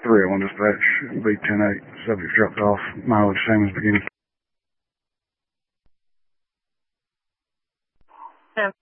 301 dispatch, B108, subject dropped off, mileage same as beginning.